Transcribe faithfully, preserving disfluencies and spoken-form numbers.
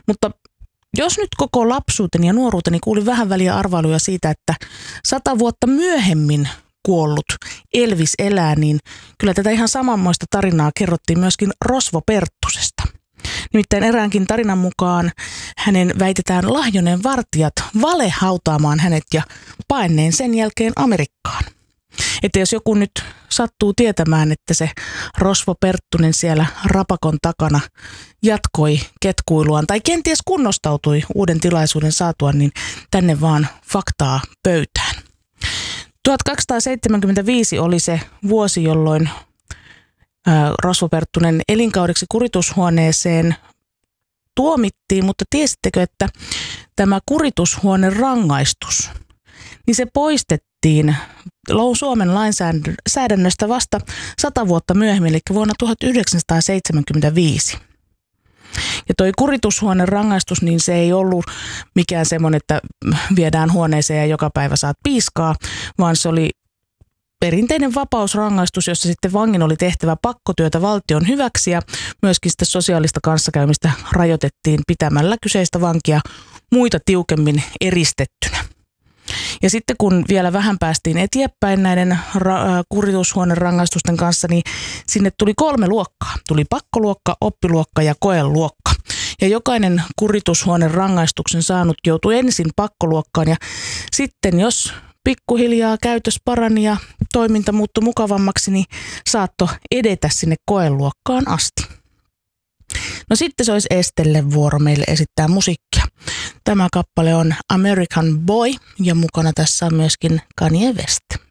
Mutta jos nyt koko lapsuuteni ja nuoruuteni kuulin vähän väliä arvailuja siitä, että sata vuotta myöhemmin kuollut Elvis elää, niin kyllä tätä ihan samanmoista tarinaa kerrottiin myöskin Rosvo Perttusesta. Nimittäin eräänkin tarinan mukaan hänen väitetään lahjoneen vartijat valehautaamaan hänet ja paenneen sen jälkeen Amerikkaan. Että jos joku nyt sattuu tietämään, että se Rosvo Perttunen siellä rapakon takana jatkoi ketkuiluaan tai kenties kunnostautui uuden tilaisuuden saatua, niin tänne vaan faktaa pöytään. tuhatkaksisataaseitsemänkymmentäviisi oli se vuosi, jolloin Rosvo Perttunen elinkaudeksi kuritushuoneeseen tuomittiin, mutta tiesittekö, että tämä kuritushuoneen rangaistus, niin se poistettiin Suomen lainsäädännöstä vasta sata vuotta myöhemmin, eli vuonna tuhatyhdeksänsataaseitsemänkymmentäviisi. Ja toi kuritushuoneen rangaistus, niin se ei ollut mikään semmoinen, että viedään huoneeseen ja joka päivä saat piiskaa, vaan se oli perinteinen vapausrangaistus, jossa sitten vangin oli tehtävä pakkotyötä valtion hyväksi ja myöskin sitä sosiaalista kanssakäymistä rajoitettiin pitämällä kyseistä vankia muita tiukemmin eristettynä. Ja sitten kun vielä vähän päästiin eteenpäin näiden ra- kuritushuoneen rangaistusten kanssa, niin sinne tuli kolme luokkaa. Tuli pakkoluokka, oppiluokka ja koeluokka. Ja jokainen kuritushuoneen rangaistuksen saanut joutui ensin pakkoluokkaan ja sitten jos pikkuhiljaa käytös parani ja toiminta muuttui mukavammaksi, niin saattoi edetä sinne koeluokkaan asti. No sitten se olisi Estelle vuoro meille esittää musiikkia. Tämä kappale on American Boy ja mukana tässä on myöskin Kanye West.